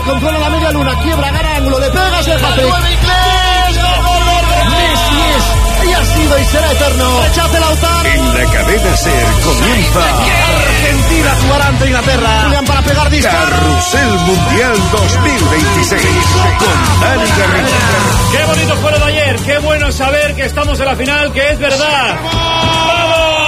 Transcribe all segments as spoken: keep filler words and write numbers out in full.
controla la media luna, quiebra, gana ángulo, le pega, se deja inglés. Messi es, y ha sido y será eterno. Rechace Lautaro. En la cadena SER comienza Argentina jugará ante Inglaterra. Julián para pegar disparo. Carrusel Mundial dos mil veintiséis con Dani Garrido. Qué bonito fue lo de ayer. Qué bueno saber que estamos en la final, que es verdad. ¡Vamos!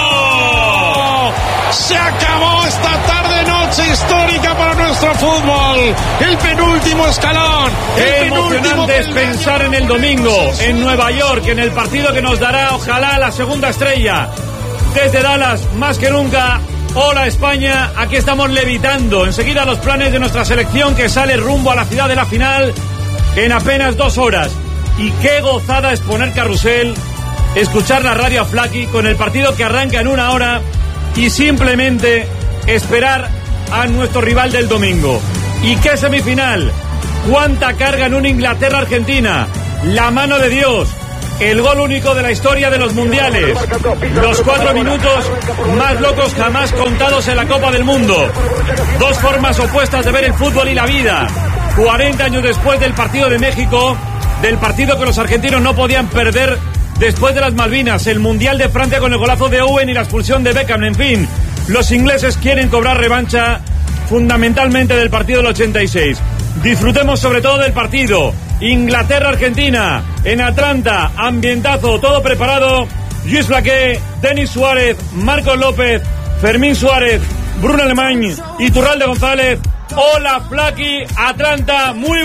Se acabó esta tarde-noche histórica para nuestro fútbol. El penúltimo escalón. Qué emocionante es pensar en el domingo, en Nueva York, en el partido que nos dará, ojalá, la segunda estrella. Desde Dallas, más que nunca. Hola España, aquí estamos levitando. Enseguida los planes de nuestra selección que sale rumbo a la ciudad de la final en apenas dos horas. Y qué gozada es poner carrusel, escuchar la radio a Flaky con el partido que arranca en una hora y simplemente esperar a nuestro rival del domingo. ¿Y qué semifinal? ¿Cuánta carga en una Inglaterra-Argentina? La mano de Dios. El gol único de la historia de los mundiales. Los cuatro minutos más locos jamás contados en la Copa del Mundo. Dos formas opuestas de ver el fútbol y la vida. cuarenta años después del partido de México, del partido que los argentinos no podían perder después de las Malvinas, el Mundial de Francia con el golazo de Owen y la expulsión de Beckham. En fin, los ingleses quieren cobrar revancha fundamentalmente del partido del ochenta y seis. Disfrutemos sobre todo del partido. Inglaterra-Argentina en Atlanta, ambientazo, todo preparado. Lluís Flaqué, Denis Suárez, Marcos López, Fermín Suárez, Bruno Alemán y Turralde González. Hola Flaky, Atlanta, muy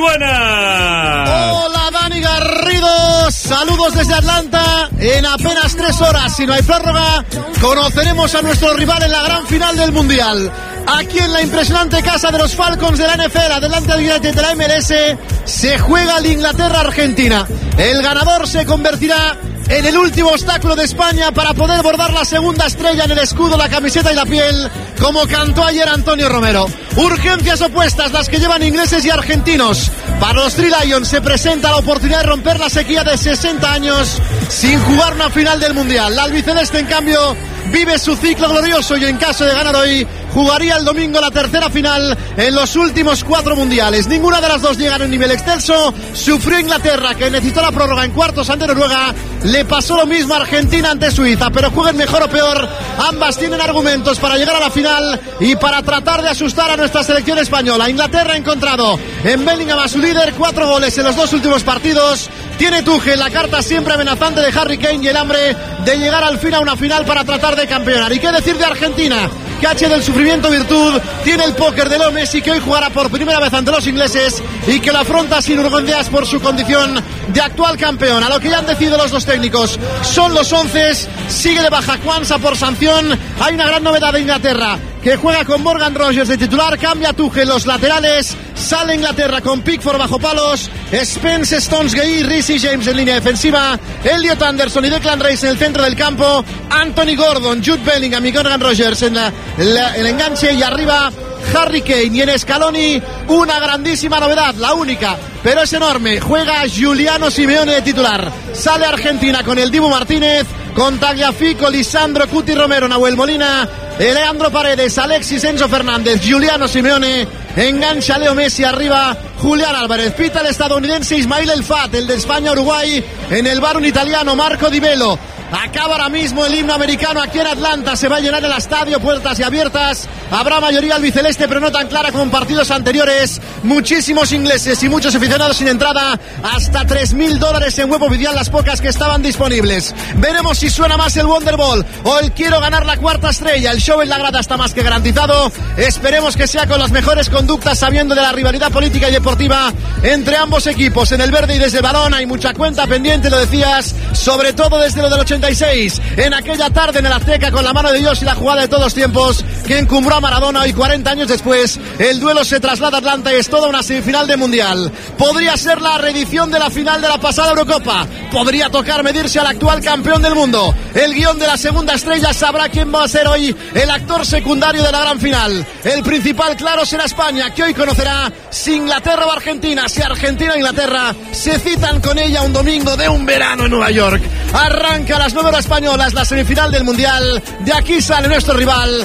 buenas. Hola Dani Garrido, saludos desde Atlanta. En apenas tres horas, si no hay prórroga, conoceremos a nuestro rival en la gran final del Mundial. Aquí en la impresionante casa de los Falcons de la N F L, delante de la M L S, se juega el Inglaterra-Argentina. El ganador se convertirá en el último obstáculo de España para poder bordar la segunda estrella en el escudo, la camiseta y la piel, como cantó ayer Antonio Romero. Urgencias opuestas las que llevan ingleses y argentinos. Para los Three Lions se presenta la oportunidad de romper la sequía de sesenta años sin jugar una final del Mundial. La albiceleste, en cambio, vive su ciclo glorioso y en caso de ganar hoy, jugaría el domingo la tercera final en los últimos cuatro mundiales. Ninguna de las dos llega a un nivel excelso. Sufrió Inglaterra, que necesitó la prórroga en cuartos ante Noruega. Le pasó lo mismo a Argentina ante Suiza, pero jueguen mejor o peor, ambas tienen argumentos para llegar a la final y para tratar de asustar a nuestra selección española. Inglaterra ha encontrado en Bellingham a su líder, cuatro goles en los dos últimos partidos. Tiene Tuchel la carta siempre amenazante de Harry Kane y el hambre de llegar al fin a una final para tratar de campeonar. ¿Y qué decir de Argentina? Que H del sufrimiento virtud, tiene el póker de Leo Messi, que hoy jugará por primera vez ante los ingleses y que lo afronta sin urgencias por su condición de actual campeón. A lo que ya han decidido los dos técnicos son los once. Sigue de baja Kwanza por sanción. Hay una gran novedad de Inglaterra, que juega con Morgan Rogers de titular, cambia Tuchel los laterales, sale Inglaterra con Pickford bajo palos, Spence, Stones, Gay, Reece James en línea defensiva, Elliot Anderson y Declan Rice en el centro del campo, Anthony Gordon, Jude Bellingham y Morgan Rogers en la, la, el enganche, y arriba Harry Kane. Y en Scaloni una grandísima novedad, la única, pero es enorme, juega Giuliano Simeone de titular. Sale Argentina con el Dibu Martínez, con Tagliafico, Lisandro, Cuti Romero, Nahuel Molina, Leandro Paredes, Alexis, Enzo Fernández, Giuliano Simeone, engancha Leo Messi, arriba Julián Álvarez, pita el estadounidense Ismail El Fat, el de España-Uruguay, en el bar un italiano, Marco Di Bello. Acaba ahora mismo el himno americano aquí en Atlanta, se va a llenar el estadio, puertas y abiertas, habrá mayoría albiceleste pero no tan clara como en partidos anteriores, muchísimos ingleses y muchos aficionados sin entrada, hasta tres mil dólares en web oficial las pocas que estaban disponibles. Veremos si suena más el Wonderball o el quiero ganar la cuarta estrella. El show en la grada está más que garantizado, esperemos que sea con las mejores conductas, sabiendo de la rivalidad política y deportiva entre ambos equipos. En el verde y desde el balón hay mucha cuenta pendiente, lo decías, sobre todo desde lo del ochenta y seis, en aquella tarde en el Azteca con la mano de Dios y la jugada de todos los tiempos que encumbró a Maradona, y cuarenta años después el duelo se traslada a Atlanta y es toda una semifinal de Mundial. Podría ser la reedición de la final de la pasada Eurocopa, podría tocar medirse al actual campeón del mundo. El guión de la segunda estrella sabrá quién va a ser hoy el actor secundario de la gran final. El principal, claro, será España, que hoy conocerá si Inglaterra o Argentina, si Argentina o Inglaterra se citan con ella un domingo de un verano en Nueva York. Arranca a las nueve horas españolas la semifinal del Mundial. De aquí sale nuestro rival, lo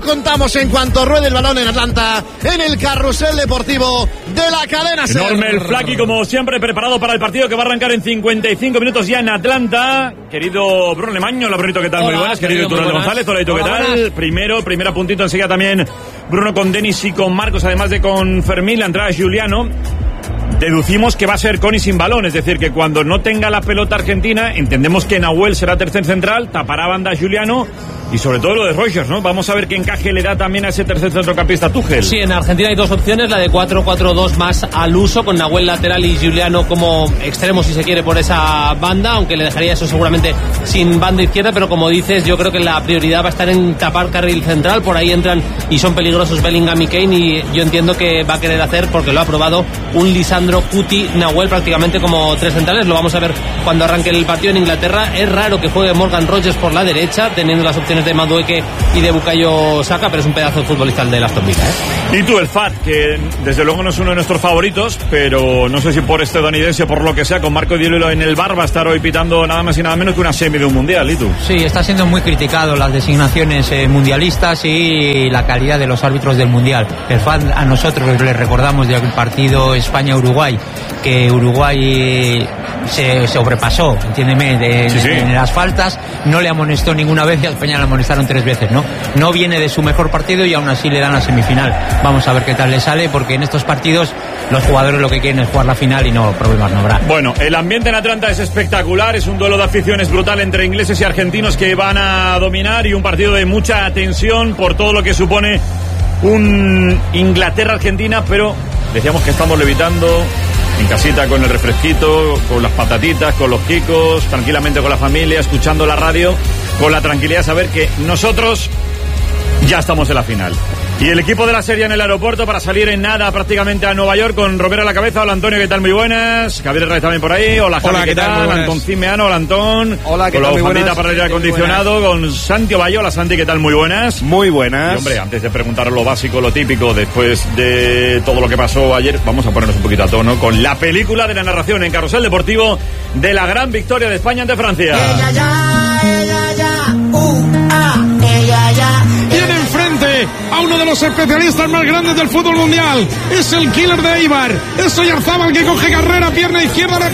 contamos en cuanto ruede el balón en Atlanta, en el carrusel deportivo de la cadena SER. Enorme el Flaqui, como siempre, preparado para el partido que va a arrancar en cincuenta y cinco minutos ya en Atlanta. Querido Bruno Lemaño, hola Brunito, ¿qué tal? Hola, muy buenas. Querido Iturralde González, hola, ¿qué tal? Buenas. Primero, primera puntito, enseguida también Bruno con Denis y con Marcos, además de con Fermín, la entrada de Giuliano. Deducimos que va a ser Coni sin balón, es decir, que cuando no tenga la pelota Argentina, entendemos que Nahuel será tercer central, tapará banda Giuliano y sobre todo lo de Rogers, ¿no? Vamos a ver qué encaje le da también a ese tercer centrocampista Tuchel. Sí, en Argentina hay dos opciones, la de cuatro cuatro dos más al uso, con Nahuel lateral y Giuliano como extremo si se quiere por esa banda, aunque le dejaría eso seguramente sin banda izquierda, pero como dices, yo creo que la prioridad va a estar en tapar carril central, por ahí entran y son peligrosos Bellingham y Kane, y yo entiendo que va a querer hacer, porque lo ha probado, un Lisandro, Cuti, Nahuel prácticamente como tres centrales. Lo vamos a ver cuando arranque el partido en Inglaterra. Es raro que juegue Morgan Rogers por la derecha, teniendo las opciones de Madueke y de Bukayo Saka, pero es un pedazo de futbolista el de Aston Villa, ¿eh? Y tú, el Fat, que desde luego no es uno de nuestros favoritos, pero no sé si por estadounidense o por lo que sea, con Marco Diello en el bar va a estar hoy pitando nada más y nada menos que una semi de un mundial. ¿Y tú? Sí, está siendo muy criticado las designaciones eh, mundialistas y la calidad de los árbitros del mundial. El Fat, a nosotros le recordamos del partido España-Uruguay, que Uruguay se sobrepasó, entiéndeme, de, sí, sí. en las faltas, no le amonestó ninguna vez y a España le amonestaron tres veces, ¿no? No viene de su mejor partido y aún así le dan la semifinal. Vamos a ver qué tal le sale, porque en estos partidos los jugadores lo que quieren es jugar la final y no, problemas no habrá. Bueno, el ambiente en Atlanta es espectacular, es un duelo de aficiones brutal entre ingleses y argentinos que van a dominar, y un partido de mucha tensión por todo lo que supone un Inglaterra-Argentina, pero decíamos que estamos levitando en casita con el refresquito, con las patatitas, con los kikos, tranquilamente con la familia, escuchando la radio, con la tranquilidad de saber que nosotros ya estamos en la final. Y el equipo de la serie en el aeropuerto para salir en nada prácticamente a Nueva York, con Romero a la cabeza. Hola Antonio, ¿qué tal? Muy buenas. Javier Herrera también por ahí. Hola Javi, Hola, ¿qué, ¿qué tal? tal? Antón Cimeano, hola Antón. Hola, ¿qué con tal? La Muy bufandita buenas. para el aire acondicionado, con Santi Ovalle. Hola Santi, ¿qué tal? Muy buenas. Muy buenas. Y hombre, antes de preguntaros lo básico, lo típico, después de todo lo que pasó ayer, vamos a ponernos un poquito a tono con la película de la narración en Carrusel Deportivo de la gran victoria de España ante Francia. Ella ya, ella ya, uh, ah, ella ya. Tiene enfrente a uno de los especialistas más grandes del fútbol mundial. Es el killer de Eibar. Es Oyarzábal, que coge carrera, pierna izquierda.